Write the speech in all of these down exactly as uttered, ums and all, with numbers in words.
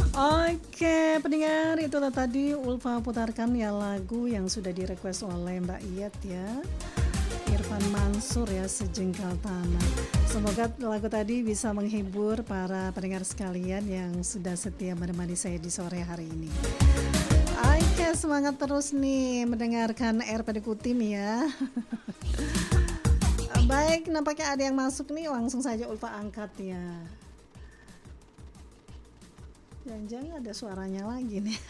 Oke, pendengar, itulah tadi Ulfa putarkan ya lagu yang sudah direquest oleh Mbak Iyet ya. Irfan Mansur ya, Sejengkal Tanah. Semoga lagu tadi bisa menghibur para pendengar sekalian yang sudah setia menemani saya di sore hari ini. Oke, semangat terus nih mendengarkan R P D Kutim ya. Baik, nampaknya ada yang masuk nih, langsung saja Ulfa angkat ya. Jangan-jangan ada suaranya lagi nih.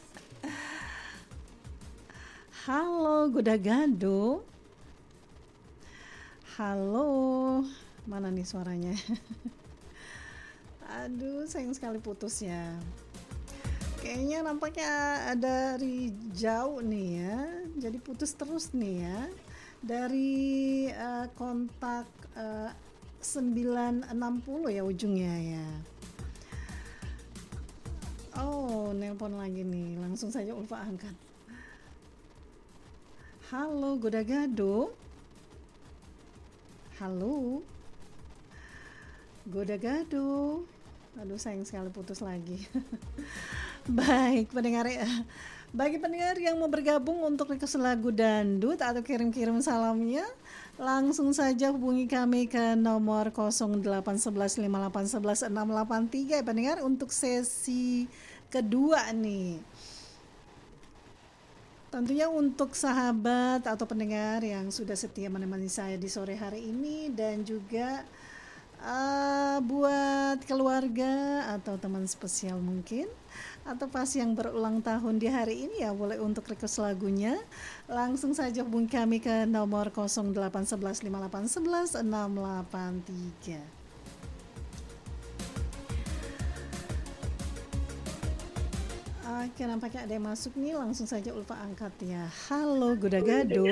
Halo Goda Gado. Halo, mana nih suaranya? Aduh, sayang sekali putus ya. Kayaknya nampaknya ada dari jauh nih ya. Jadi putus terus nih ya. Dari uh, kontak uh, sembilan enam puluh ya ujungnya ya. Oh, nelpon lagi nih. Langsung saja Ulfa angkat. Halo, Goda Gado. Halo. Goda Gado. Aduh, sayang sekali putus lagi. Baik, pendengar ya. Bagi pendengar yang mau bergabung untuk request lagu dangdut atau kirim-kirim salamnya, langsung saja hubungi kami ke nomor nol delapan satu satu lima delapan satu satu enam delapan tiga ya pendengar untuk sesi kedua nih. Tentunya untuk sahabat atau pendengar yang sudah setia menemani saya di sore hari ini dan juga uh, buat keluarga atau teman spesial mungkin atau pas yang berulang tahun di hari ini ya boleh untuk request lagunya langsung saja hubungi kami ke nomor nol delapan satu satu lima delapan satu satu enam delapan tiga. Oke, nampaknya ada yang masuk nih, langsung saja Ulfa angkat ya. Halo Goda Gado.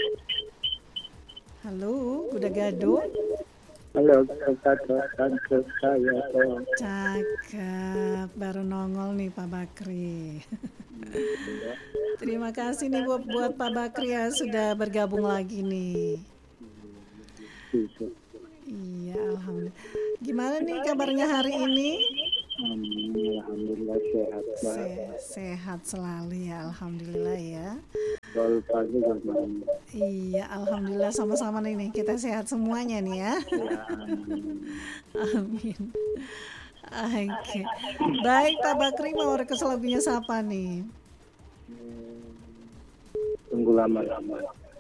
Halo Goda Gado. Halo, tante saya. Cakep, baru nongol nih Pak Bakri. Terima kasih nih buat, buat Pak Bakri ya sudah bergabung lagi nih. Iya, alhamdulillah. Gimana nih kabarnya hari ini? Alhamdulillah sehat. Se- sehat selalu ya, alhamdulillah ya. Pagi Iya, alhamdulillah sama-sama nih, kita sehat semuanya nih ya. Amin. Oke. Baik Pak Bakri, mau request lagunya siapa nih? Tunggu lama-lama.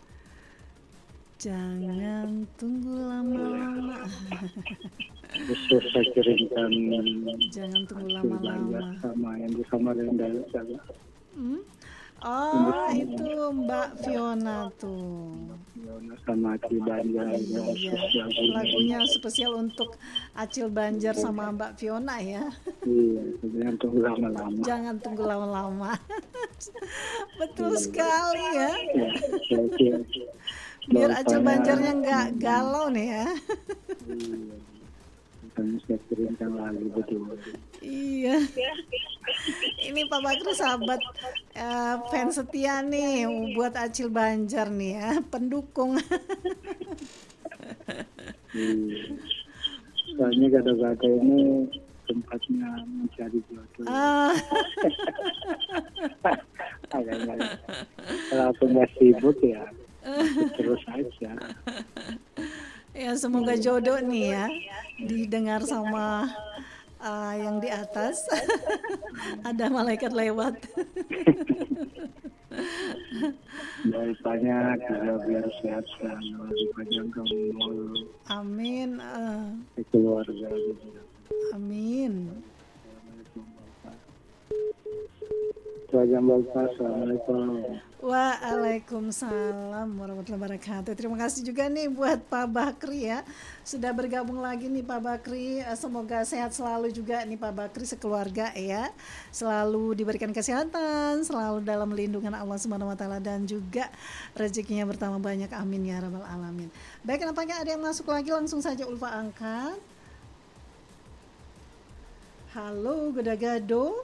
Jangan tunggu lama-lama. Khusus saya kirimkan. Jangan tunggu lama-lama. Sama yang di Samarinda. Hmm? Oh, itu Mbak Fiona tuh. Fiona sama Acil Banjar. Iya, lagunya spesial untuk Acil Banjar sama Mbak Fiona ya. Iya, jangan tunggu lama-lama. Jangan tunggu lama-lama. Betul sekali ya. Biar Acil Banjarnya nggak galau nih ya. Kami saya kirimkan lagi betul. Iya. Ini Pak Bakri sahabat uh, fans setia nih buat Acil Banjar nih ya, pendukung. Hmm. Soalnya kata-kata ini tempatnya mencari jodoh. Ah. Kalau aku nggak sibuk ya terus aja. Ya semoga jodoh nih ya didengar sama uh, yang di atas. Ada malaikat lewat. Baik banyak juga biar sehat selalu dipanjangkan umur. Amin. Uh, keluarga. Amin. Assalamualaikum. Waalaikumsalam warahmatullahi wabarakatuh. Terima kasih juga nih buat Pak Bakri ya sudah bergabung lagi nih Pak Bakri. Semoga sehat selalu juga nih Pak Bakri sekeluarga ya. Selalu diberikan kesehatan, selalu dalam lindungan Allah Subhanahu wa taala dan juga rezekinya bertambah banyak. Amin ya rabbal alamin. Baik, nampaknya ada yang masuk lagi, langsung saja Ulfa angkat. Halo Goda Gado.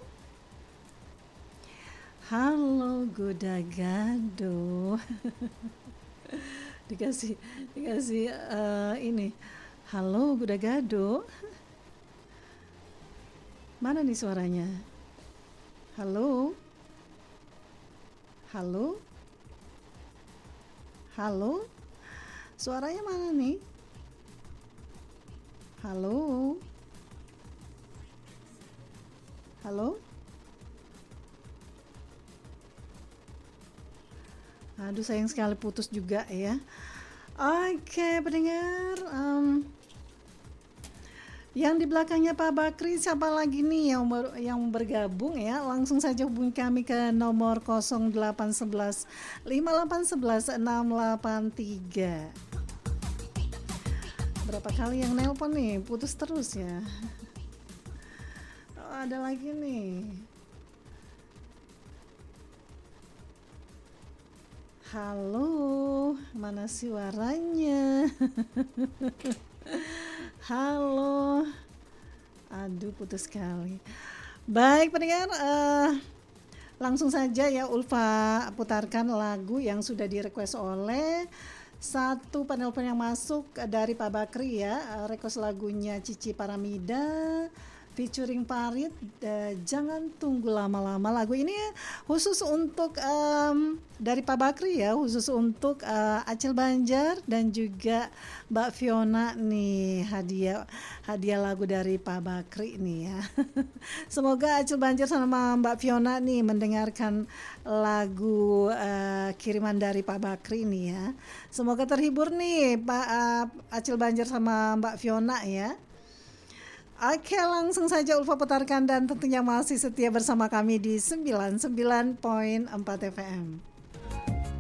Halo Goda Gado. dikasih dikasih uh, ini. Halo Goda Gado. Mana nih suaranya? Halo? Halo? Halo? Suaranya mana nih? Halo? Halo? Aduh, sayang sekali putus juga ya. Oke, pendengar, um, yang di belakangnya Pak Bakri siapa lagi nih yang ber, yang bergabung ya? Langsung saja hubungi kami ke nomor nol delapan satu satu lima delapan satu satu enam delapan tiga. Berapa kali yang nelpon nih? Putus terus ya. Oh, ada lagi nih. Halo, mana suaranya? Halo, aduh putus sekali. Baik pendengar, uh, langsung saja ya Ulfa putarkan lagu yang sudah direquest oleh satu penelpon yang masuk dari Pak Bakri ya. Uh, request lagunya Cici Paramida featuring Parit, uh, Jangan Tunggu Lama-Lama. Lagu ini khusus untuk um, dari Pak Bakri ya, khusus untuk uh, Acil Banjar dan juga Mbak Fiona nih, hadiah hadiah lagu dari Pak Bakri nih ya. Semoga Acil Banjar sama Mbak Fiona nih mendengarkan lagu uh, kiriman dari Pak Bakri nih ya. Semoga terhibur nih Pak uh, Acil Banjar sama Mbak Fiona ya. Oke, langsung saja Ulfa putarkan dan tentunya masih setia bersama kami di sembilan puluh sembilan koma empat F M.